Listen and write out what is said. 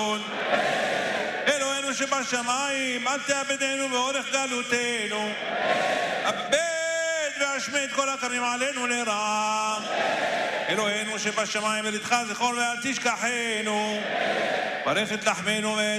אלוהינו שבשמיים, אל תאבדנו באורך גלותנו. אבד והשמיד כל הקמים עלינו לרעה. אלוהינו שבשמיים, ירידך זכור ואל תשכחנו. ברך את לחמנו ואת